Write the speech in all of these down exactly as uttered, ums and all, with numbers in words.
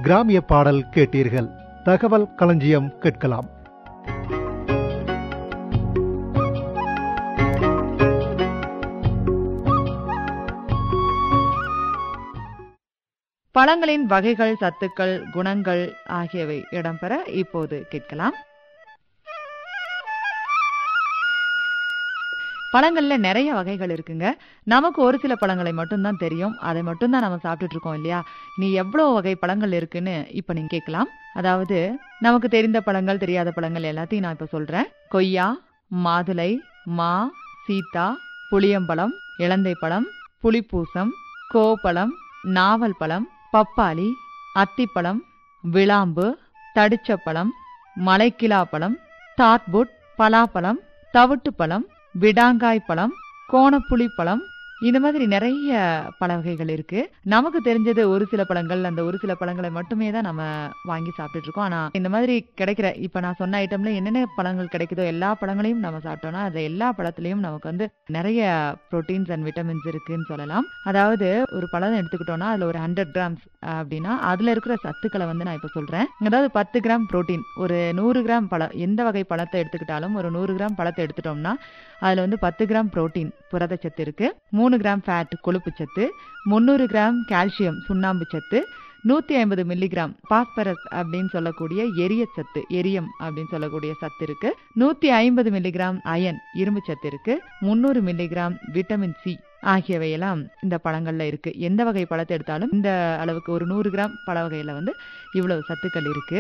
கிராமிய பாடல் கேட்டீர்கள். தகவல் களஞ்சியம் கேட்கலாம். பழங்களின் வகைகள், சத்துக்கள், குணங்கள் ஆகியவை இடம்பெற இப்போது கேட்கலாம். பழங்கள்ல நிறைய வகைகள் இருக்குங்க. நமக்கு ஒரு சில பழங்களை மட்டும்தான் தெரியும். அதை மட்டும்தான் நம்ம சாப்பிட்டுட்டு இருக்கோம் இல்லையா? நீ எவ்வளவு வகை பழங்கள் இருக்குன்னு இப்ப நீங்க கேட்கலாம். அதாவது நமக்கு தெரிந்த பழங்கள், தெரியாத பழங்கள் எல்லாத்தையும் நான் இப்ப சொல்றேன். கொய்யா, மாதுளை, மா, சீத்தா, புளியம்பழம், இலந்தை பழம், புளிப்பூசம், கோப்பழம், நாவல் பழம், பப்பாளி, அத்திப்பழம், விளாம்பு, தடிச்சப்பழம், மலைக்கிலா பழம், டார்ட்புட், பலாப்பழம், தவிட்டு பழம், விடாங்காய் பழம், கோணப்புளி பழம், இந்த மாதிரி நிறைய பழ வகைகள் இருக்கு. நமக்கு தெரிஞ்சது ஒரு சில பழங்கள், அந்த ஒரு சில பழங்களை மட்டுமே தான் நம்ம வாங்கி சாப்பிட்டுட்டு இருக்கோம். ஆனா இந்த மாதிரி கிடைக்கிற இப்ப நான் சொன்ன ஐட்டம்ல என்னென்ன பழங்கள் கிடைக்குதோ எல்லா பழங்களையும் நம்ம சாப்பிட்டோம்னா அது எல்லா பழத்திலையும் நமக்கு வந்து நிறைய புரோட்டீன்ஸ் அண்ட் விட்டமின்ஸ் இருக்குன்னு சொல்லலாம். அதாவது ஒரு பழம் எடுத்துக்கிட்டோம்னா அதுல ஒரு ஹண்ட்ரட் கிராம்ஸ் அப்படின்னா அதுல இருக்கிற சத்துக்களை வந்து நான் இப்ப சொல்றேன். அதாவது பத்து கிராம் புரோட்டீன், ஒரு நூறு கிராம் பழம், எந்த வகை பழத்தை எடுத்துக்கிட்டாலும் ஒரு நூறு கிராம் பழத்தை எடுத்துட்டோம்னா அதுல வந்து பத்து கிராம் புரோட்டீன் புரதச்சத்து இருக்கு, மூணு கிராம் ஃபேட் கொழுப்பு சத்து, முன்னூறு கிராம் கால்சியம் சுண்ணாம்பு சத்து, நூத்தி ஐம்பது மில்லிகிராம் பாஸ்பரஸ் அப்படின்னு சொல்லக்கூடிய எரிய சத்து, எரியம் அப்படின்னு சொல்லக்கூடிய சத்து இருக்கு, நூத்தி ஐம்பது மில்லிகிராம் அயன் இரும்பு சத்து இருக்கு, முன்னூறு மில்லிகிராம் விட்டமின் சி ஆகியவையெல்லாம் இந்த பழங்கள்ல இருக்கு. எந்த வகை பழத்தை எடுத்தாலும் இந்த அளவுக்கு ஒரு நூறு கிராம் பழ வகையில வந்து இவ்வளவு சத்துக்கள் இருக்கு.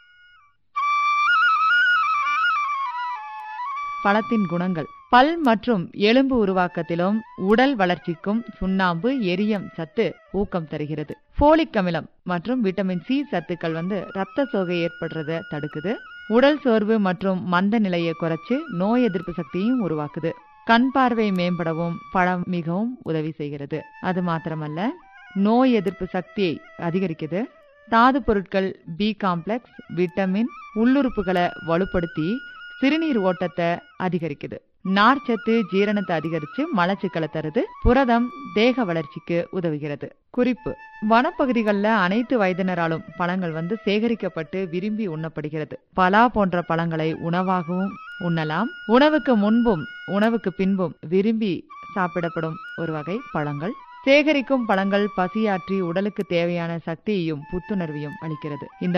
பழத்தின் குணங்கள்: பல் மற்றும் எலும்பு உருவாக்கத்திலும் உடல் வளர்ச்சிக்கும் சுண்ணாம்பு, எரியம் சத்து ஊக்கம் தருகிறது. போலிக் அமிலம் மற்றும் விட்டமின் சி சத்துக்கள் வந்து ரத்த சோகை ஏற்படுறத தடுக்குது. உடல் சோர்வு மற்றும் மந்த நிலையை குறைச்சு நோய் எதிர்ப்பு சக்தியும் உருவாக்குது. கண் பார்வை மேம்படவும் பழம் மிகவும் உதவி செய்கிறது. அது மாத்திரமல்ல, நோய் எதிர்ப்பு சக்தியை அதிகரிக்குது. தாது பொருட்கள், பி காம்ப்ளெக்ஸ், விட்டமின் உள்ளுறுப்புகளை வலுப்படுத்தி சிறுநீர் ஓட்டத்தை அதிகரிக்குது. நார்ச்சத்து ஜீரணத்தை அதிகரிச்சு மலச்சிக்கலை தருது. புரதம் தேக வளர்ச்சிக்கு உதவுகிறது. குறிப்பு: வனப்பகுதிகளில் அனைத்து வயதினராலும் பழங்கள் வந்து சேகரிக்கப்பட்டு விரும்பி உண்ணப்படுகிறது. பலா போன்ற பழங்களை உணவாகவும் உண்ணலாம். உணவுக்கு முன்பும் உணவுக்கு பின்பும் விரும்பி சாப்பிடப்படும் ஒரு வகை பழங்கள். சேகரிக்கும் பழங்கள் பசியாற்றி உடலுக்கு தேவையான சக்தியையும் புத்துணர்வையும் அளிக்கிறது. இந்த